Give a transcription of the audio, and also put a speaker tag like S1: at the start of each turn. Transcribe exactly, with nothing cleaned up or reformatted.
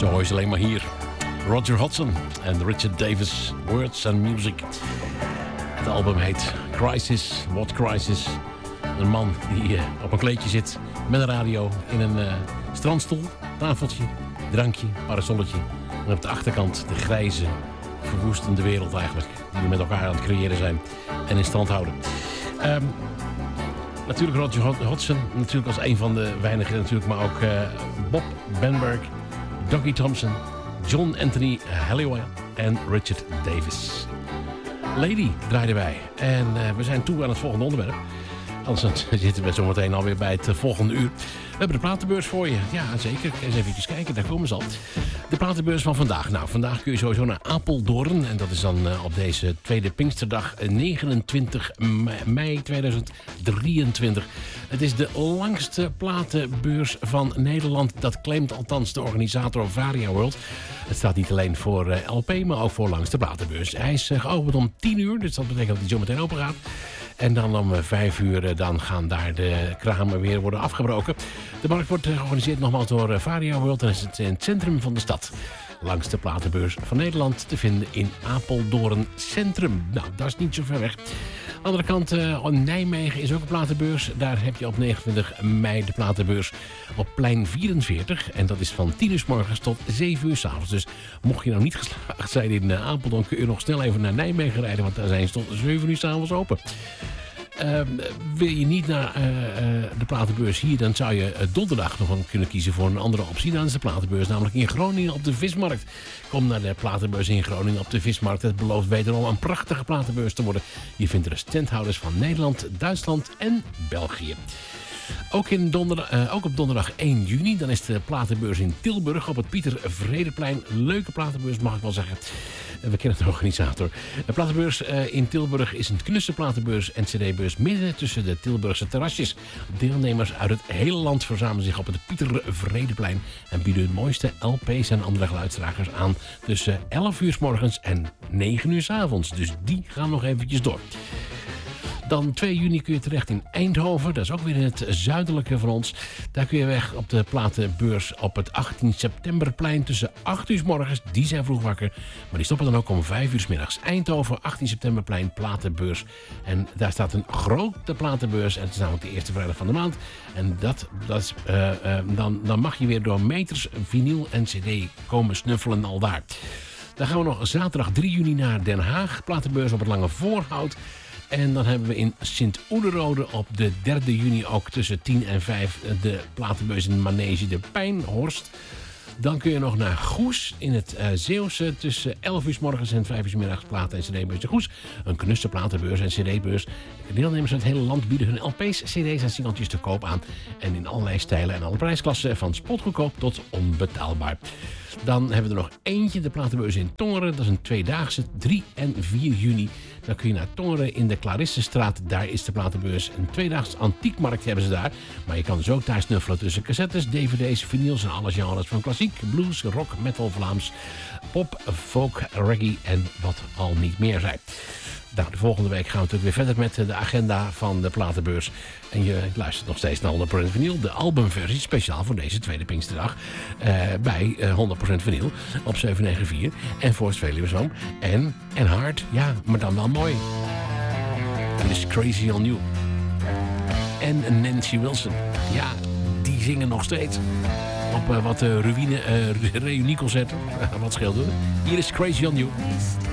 S1: Zo hoor je ze alleen maar hier. Roger Hodgson en Richard Davis, Words and Music. Het album heet Crisis, What Crisis. Een man die uh, op een kleedje zit met een radio in een uh, strandstoel, tafeltje, drankje, parasolletje. En op de achterkant de grijze, verwoestende wereld eigenlijk. Die we met elkaar aan het creëren zijn en in stand houden. Um, natuurlijk Roger Hodgson, natuurlijk als een van de weinigen natuurlijk, maar ook uh, Bob Benberg, Dougie Thompson, John Anthony Halliwell en Richard Davis. Lady draaiden wij. En uh, we zijn toe aan het volgende onderwerp. Anders zitten we zometeen alweer bij het volgende uur. We hebben de platenbeurs voor je. Ja, zeker. Eens even kijken, daar komen ze al. De platenbeurs van vandaag. Nou, vandaag kun je sowieso naar Apeldoorn. En dat is dan uh, op deze tweede Pinksterdag, negenentwintig mei tweeduizend drieëntwintig. Het is de langste platenbeurs van Nederland. Dat claimt althans de organisator Varia World. Het staat niet alleen voor uh, L P, maar ook voor langste platenbeurs. Hij is uh, geopend om tien uur, dus dat betekent dat hij zo meteen open gaat. En dan om vijf uur dan gaan daar de kramen weer worden afgebroken. De markt wordt georganiseerd nogmaals door Varia World en is het in het centrum van de stad. Langste platenbeurs van Nederland te vinden in Apeldoorn Centrum. Nou, dat is niet zo ver weg. Aan de andere kant, uh, Nijmegen is ook een platenbeurs. Daar heb je op negenentwintig mei de platenbeurs op plein vierenveertig. En dat is van tien uur 's morgens tot zeven uur 's avonds. Dus mocht je nou niet geslaagd zijn in uh, Apeldoorn, kun je nog snel even naar Nijmegen rijden. Want daar zijn ze tot zeven uur 's avonds open. Uh, wil je niet naar uh, uh, de platenbeurs hier, dan zou je uh, donderdag nog kunnen kiezen voor een andere optie. Dan is de platenbeurs namelijk in Groningen op de Vismarkt. Kom naar de platenbeurs in Groningen op de Vismarkt. Het belooft wederom een prachtige platenbeurs te worden. Je vindt er standhouders van Nederland, Duitsland en België. Ook, in donderdag, uh, ook op donderdag één juni, dan is de platenbeurs in Tilburg op het Pieter Vredeplein. Leuke platenbeurs, mag ik wel zeggen. Uh, we kennen de organisator. De platenbeurs uh, in Tilburg is een knusse platenbeurs en cd-beurs midden tussen de Tilburgse terrasjes. Deelnemers uit het hele land verzamelen zich op het Pieter Vredeplein en bieden de mooiste L P's en andere geluidsdragers aan tussen elf uur 's morgens en negen uur 's avonds. Dus die gaan nog eventjes door. Dan twee juni kun je terecht in Eindhoven. Dat is ook weer in het zuidelijke van ons. Daar kun je weg op de platenbeurs op het achttien septemberplein tussen acht uur 's morgens. Die zijn vroeg wakker. Maar die stoppen dan ook om vijf uur 's middags. Eindhoven, achttien septemberplein, platenbeurs. En daar staat een grote platenbeurs. En het is namelijk de eerste vrijdag van de maand. En dat, dat is, uh, uh, dan, dan mag je weer door meters vinyl en cd komen snuffelen al daar. Dan gaan we nog zaterdag drie juni naar Den Haag. Platenbeurs op het Lange Voorhout. En dan hebben we in Sint-Oederode op de derde juni ook tussen tien en vijf de platenbeurs in Manege de Pijnhorst. Dan kun je nog naar Goes in het uh, Zeeuwse tussen elf uur 's morgens en vijf uur 's middags platen- en cd-beurs de Goes. Een knusse platenbeurs en cd-beurs. Deelnemers uit het hele land bieden hun L P's, cd's en singeltjes te koop aan. En in allerlei stijlen en alle prijsklassen van spotgoedkoop tot onbetaalbaar. Dan hebben we er nog eentje, de platenbeurs in Tongeren. Dat is een tweedaagse, drie en vier juni. Dan kun je naar Tongeren in de Clarissenstraat. Daar is de platenbeurs. Een tweedaagse antiekmarkt hebben ze daar. Maar je kan dus ook daar snuffelen tussen cassettes, dvd's, vinyls en alle genres van klassiek, blues, rock, metal, Vlaams, pop, folk, reggae en wat al niet meer zijn. Nou, de volgende week gaan we natuurlijk weer verder met de agenda van de platenbeurs. En je luistert nog steeds naar honderd procent vinyl. De albumversie speciaal voor deze tweede Pinksterdag. Uh, bij uh, honderd procent vinyl op zeven negen vier. En Forst Veluwezoom. En, en hard, ja, maar dan wel mooi. En is Crazy on You. En Nancy Wilson. Ja, die zingen nog steeds. Op uh, wat uh, ruïne, uh, reunieconcerten. Wat scheelt het? Hier is Crazy on You.